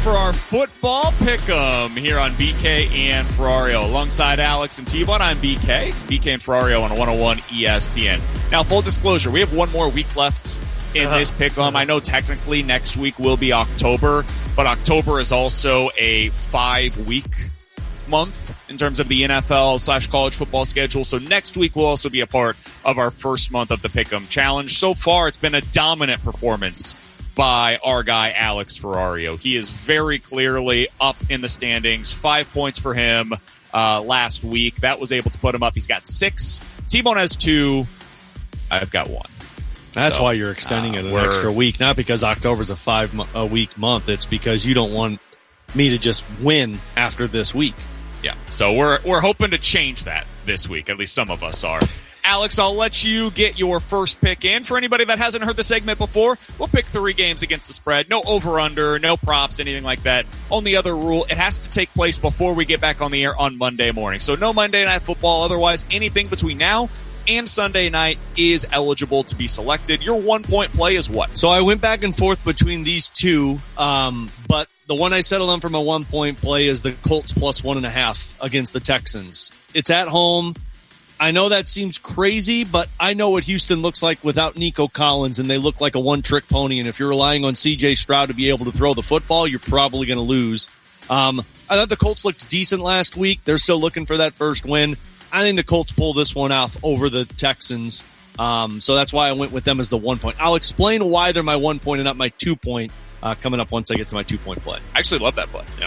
for our football pick'em here on BK and Ferrario. Alongside Alex and T-Bone, I'm BK. It's BK and Ferrario on 101 ESPN. Now, full disclosure, we have one more week left in this pick'em. I know technically next week will be October, but October is also a 5-week month in terms of the NFL/college football schedule. So next week will also be a part of our first month of the Pick'em Challenge. So far, it's been a dominant performance by our guy, Alex Ferrario. He is very clearly up in the standings. 5 points for him last week. That was able to put him up. He's got 6. T-Bone has 2. I've got 1. That's why you're extending it an extra week. Not because October's a 5-week month. It's because you don't want me to just win after this week. Yeah, so we're hoping to change that this week. At least some of us are. Alex, I'll let you get your first pick in. For anybody that hasn't heard the segment before, we'll pick 3 games against the spread. No over-under, no props, anything like that. Only other rule, it has to take place before we get back on the air on Monday morning. So no Monday Night Football. Otherwise, anything between now and Sunday night is eligible to be selected. Your 1-point play is what? So I went back and forth between these two, but the one I settled on for my 1-point play is the Colts plus 1.5 against the Texans. It's at home. I know that seems crazy, but I know what Houston looks like without Nico Collins, and they look like a one-trick pony. And if you're relying on C.J. Stroud to be able to throw the football, you're probably going to lose. I thought the Colts looked decent last week. They're still looking for that first win. I think the Colts pull this one off over the Texans. So that's why I went with them as the 1-point. I'll explain why they're my 1-point and not my 2-point coming up once I get to my 2-point play. I actually love that play. Yeah.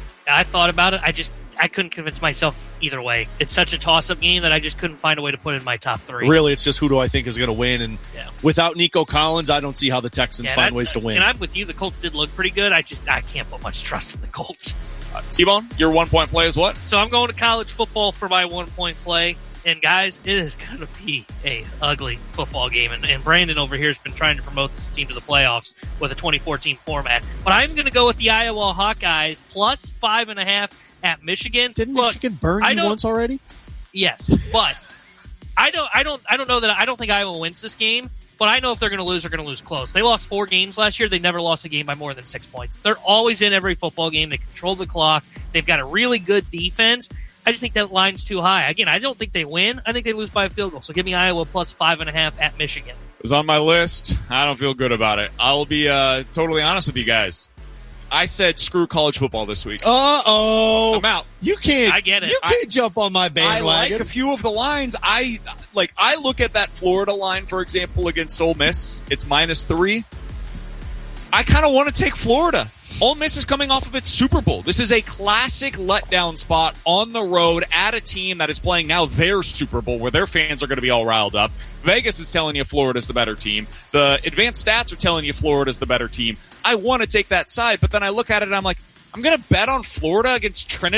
I thought about it. I couldn't convince myself either way. It's such a toss-up game that I just couldn't find a way to put in my top 3. Really, it's just who do I think is going to win. And without Nico Collins, I don't see how the Texans find ways to win. And I'm with you. The Colts did look pretty good. I can't put much trust in the Colts. T-Bone, your 1-point play is what? So I'm going to college football for my 1-point play. And guys, it is going to be a ugly football game. And Brandon over here has been trying to promote this team to the playoffs with a 24-team format. But I'm going to go with the Iowa Hawkeyes plus 5.5 at Michigan. Didn't Michigan burn you once already? Yes, but I don't know that. I don't think Iowa wins this game. But I know if they're going to lose, they're going to lose close. They lost 4 games last year. They never lost a game by more than 6 points. They're always in every football game. They control the clock. They've got a really good defense. I just think that line's too high. Again, I don't think they win. I think they lose by a field goal. So give me Iowa plus 5.5 at Michigan. It was on my list. I don't feel good about it. I'll be totally honest with you guys. I said screw college football this week. Uh-oh. I'm out. You can't. I get it. You can't jump on my bandwagon. I like a few of the lines. I look at that Florida line, for example, against Ole Miss. It's -3. I kind of want to take Florida. Ole Miss is coming off of its Super Bowl. This is a classic letdown spot on the road at a team that is playing now their Super Bowl, where their fans are going to be all riled up. Vegas is telling you Florida's the better team. The advanced stats are telling you Florida's the better team. I want to take that side, but then I look at it and I'm like, I'm going to bet on Florida against Trinity.